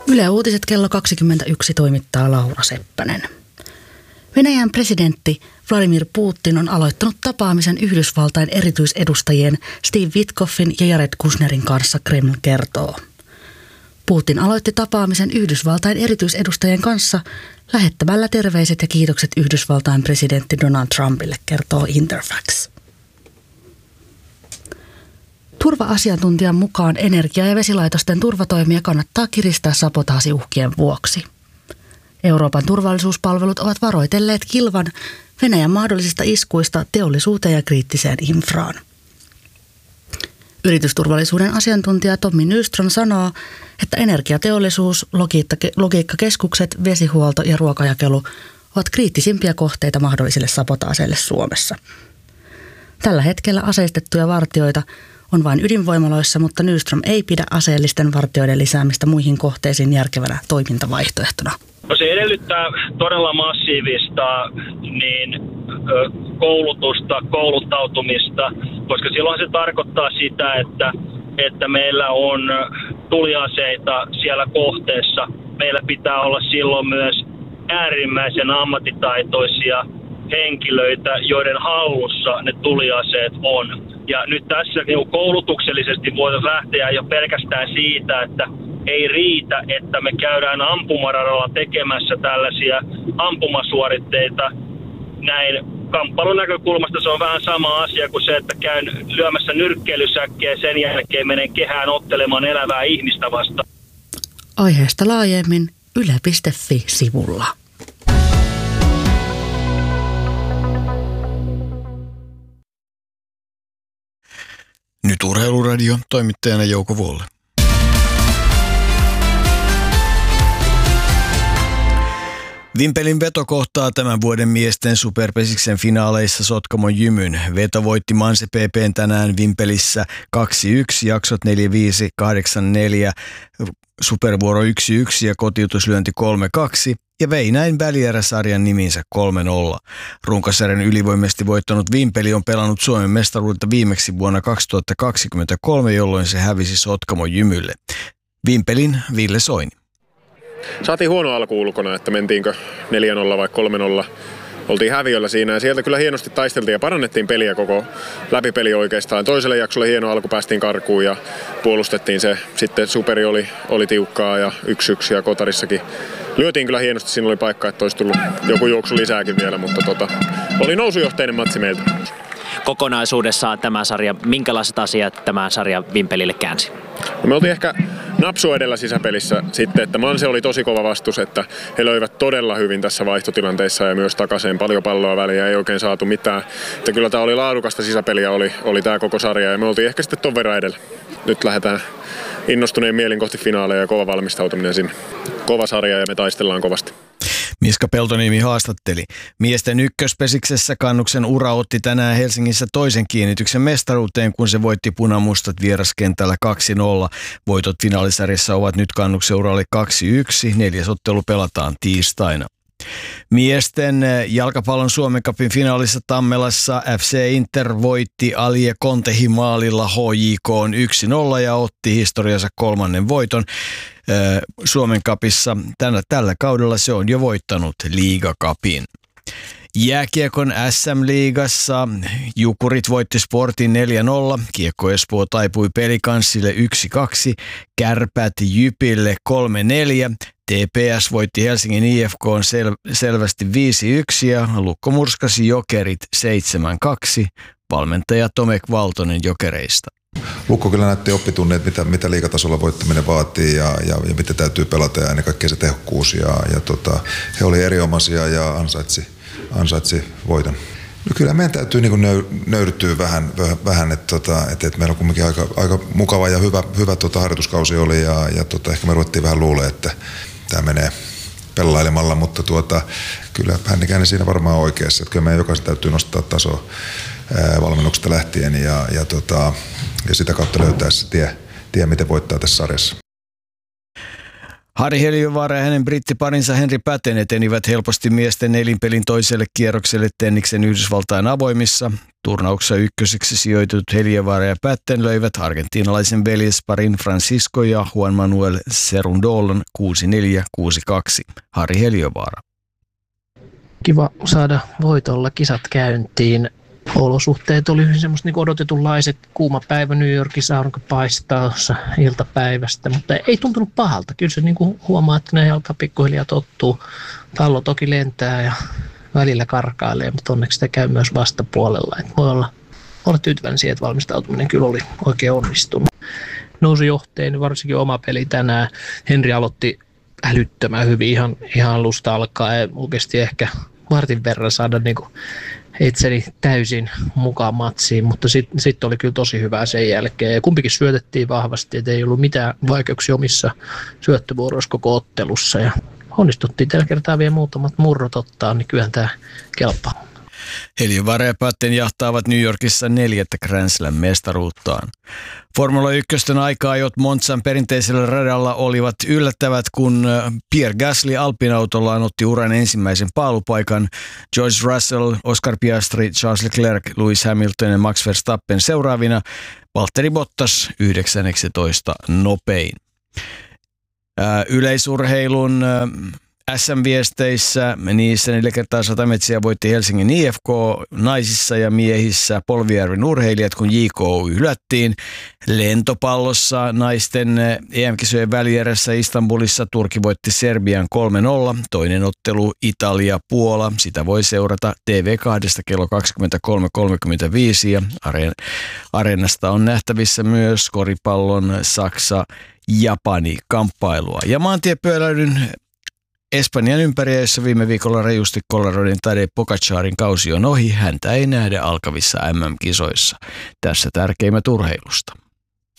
Yle Uutiset kello 21 toimittaa Laura Seppänen. Venäjän presidentti Vladimir Putin on aloittanut tapaamisen Yhdysvaltain erityisedustajien Steve Witkoffin ja Jared Kushnerin kanssa, Kreml kertoo. Putin aloitti tapaamisen Yhdysvaltain erityisedustajien kanssa lähettämällä terveiset ja kiitokset Yhdysvaltain presidentti Donald Trumpille, kertoo Interfax. Turva-asiantuntijan mukaan energia- ja vesilaitosten turvatoimia kannattaa kiristää sabotaasiuhkien vuoksi. Euroopan turvallisuuspalvelut ovat varoitelleet kilvan Venäjän mahdollisista iskuista teollisuuteen ja kriittiseen infraan. Yritysturvallisuuden asiantuntija Tommi Nyström sanoo, että energiateollisuus, logiikkakeskukset, vesihuolto ja ruokajakelu ovat kriittisimpiä kohteita mahdollisille sabotaaseille Suomessa. Tällä hetkellä aseistettuja vartijoita on vain ydinvoimaloissa, mutta Nyström ei pidä aseellisten vartijoiden lisäämistä muihin kohteisiin järkevänä toimintavaihtoehtona. No se edellyttää todella massiivista koulutusta, kouluttautumista, koska silloin se tarkoittaa sitä, että meillä on tuliaseita siellä kohteessa. Meillä pitää olla silloin myös äärimmäisen ammattitaitoisia henkilöitä, joiden hallussa ne tuliaseet on. Ja nyt tässä koulutuksellisesti voidaan lähteä jo pelkästään siitä, että ei riitä, että me käydään ampumaradalla tekemässä tällaisia ampumasuoritteita. Näin kamppailun näkökulmasta se on vähän sama asia kuin se, että käyn lyömässä nyrkkeilysäkkiä ja sen jälkeen menen kehään ottelemaan elävää ihmistä vastaan. Aiheesta laajemmin yle.fi-sivulla. Nyt Urheiluradio, toimittajana Jouko Vuolle. Vimpelin Veto kohtaa tämän vuoden miesten Superpesiksen finaaleissa Sotkamon Jymyn. Veto voitti Manse PP:n tänään Vimpelissä 2-1, jaksot 4-5, 8-4, supervuoro 1-1 ja kotiutuslyönti 3-2 ja vei näin välieräsarjan niminsä 3-0. Runkosarjan ylivoimaisesti voittanut Vimpeli on pelannut Suomen mestaruutta viimeksi vuonna 2023, jolloin se hävisi Sotkamon Jymylle. Vimpelin Ville Soini. Saatiin huono alku ulkona, että mentiinkö 4-0 vai 3-0. Oltiin häviöllä siinä ja sieltä kyllä hienosti taisteltiin ja parannettiin peliä koko läpipeli oikeastaan. Toiselle jaksolle hieno alku, päästiin karkuun ja puolustettiin se. Sitten superi oli tiukkaa ja 1-1 ja kotarissakin lyötiin kyllä hienosti. Siinä oli paikka, että olisi tullut joku juoksu lisääkin vielä, mutta oli nousujohteinen matsi meiltä. Kokonaisuudessaan tämä sarja, minkälaiset asiat tämä sarja Vimpelille käänsi? Me oltiin ehkä napsu edellä sisäpelissä sitten, että Manse oli tosi kova vastus, että he löivät todella hyvin tässä vaihtotilanteessa ja myös takaisin paljon palloa väliä, ei oikein saatu mitään. Että kyllä tämä oli laadukasta sisäpeliä, oli tämä koko sarja ja me oltiin ehkä sitten ton verran edellä. Nyt lähdetään innostuneen mielin kohti finaaleja ja kova valmistautuminen sinne. Kova sarja ja me taistellaan kovasti. Miska Peltoniemi haastatteli. Miesten ykköspesiksessä Kannuksen ura otti tänään Helsingissä toisen kiinnityksen mestaruuteen, kun se voitti punamustat vieraskentällä 2-0. Voitot finaalisarjassa ovat nyt Kannuksen uralle 2-1. 4. ottelu pelataan tiistaina. Miesten jalkapallon Suomen Cupin finaalissa Tammelassa FC Inter voitti Alie Kontehimaalilla HJK 1-0 ja otti historiansa 3. voiton. Suomen Cupissa tällä kaudella se on jo voittanut Liigacupin. Jääkiekon SM-liigassa Jukurit voitti Sportin 4-0, Kiekko Espoo taipui Pelikanssille 1-2, Kärpät Jypille 3-4, TPS voitti Helsingin IFK:n selvästi 5-1 ja Lukko murskasi Jokerit 7-2, valmentaja Tomek Valtonen Jokereista. Lukko kyllä näytti oppitunneet, mitä liigatasolla voittaminen vaatii ja mitä täytyy pelata ja ennen kaikkea se tehokkuus. He oli erinomaisia ja ansaitsi voiton. No kyllä meidän täytyy nöyryttyä vähän että meillä on kuitenkin aika mukava ja hyvä harjoituskausi oli ja ehkä me ruvettiin vähän luulemaan, että tämä menee pelailemalla, mutta kyllä Hännikäinen siinä varmaan oikeassa, että kyllä meidän jokaisen täytyy nostaa tasoa valmennuksesta lähtien ja sitä kautta löytää se tie miten voittaa tässä sarjassa. Harri Heliövaara ja hänen brittiparinsa Henri Päten etenivät helposti miesten nelinpelin toiselle kierrokselle Tenniksen Yhdysvaltain avoimissa. Turnauksessa ykköseksi sijoitut Heliövaara ja Patten löivät argentiinalaisen veljesparin Francisco ja Juan Manuel Cerundolon 6-4, 6-2. Harri Heliövaara. Kiva saada voitolla kisat käyntiin. Olosuhteet oli hyvin semmoista niin odotetunlaiset. Kuuma päivä New Yorkissa, aurinko paistaa iltapäivästä, mutta ei tuntunut pahalta. Kyllä se niin kuin huomaa, että ne alkaa pikkuhiljaa tottuu. Pallo toki lentää ja välillä karkailee, mutta onneksi sitä käy myös vastapuolella. Et voi olla tyytyväinen siihen, että valmistautuminen kyllä oli oikein onnistunut. Nousi johteen, varsinkin oma peli tänään. Henri aloitti älyttömän hyvin ihan alusta alkaen. Kesti ehkä vartin verran saada niin kuin itseni täysin mukaan matsiin, mutta sitten oli kyllä tosi hyvää sen jälkeen. Ja kumpikin syötettiin vahvasti, että ei ollut mitään vaikeuksia omissa syöttövuoroissa koko ottelussa. Ja onnistuttiin tällä kertaa vielä muutamat murrot ottaa, niin kyllähän tämä kelpaa. Heliövaara ja Patten jahtaavat New Yorkissa 4. Grand Slam-mestaruuttaan. Formula 1 aika-ajot Monzan perinteisellä radalla olivat yllättävät, kun Pierre Gasly Alpine-autollaan otti uran ensimmäisen paalupaikan. George Russell, Oscar Piastri, Charles Leclerc, Lewis Hamilton ja Max Verstappen seuraavina. Valtteri Bottas 19 nopein. Yleisurheilun SM-viesteissä niissä 4 kertaa 100 metriä voitti Helsingin IFK naisissa ja miehissä Polvijärven urheilijat, kun JKU hylättiin. Lentopallossa naisten EM-kisojen välierässä Istanbulissa Turkki voitti Serbian 3-0. Toinen ottelu Italia-Puola. Sitä voi seurata TV2 kello 23.35 ja Areenasta on nähtävissä myös koripallon Saksa-Japani-kamppailua. Ja maantiepyöräilyn Espanjan ympäriä, jossa viime viikolla rajusti kollaroiden Tadej Pogačarin kausi on ohi, häntä ei nähdä alkavissa MM-kisoissa. Tässä tärkeimmät urheilusta.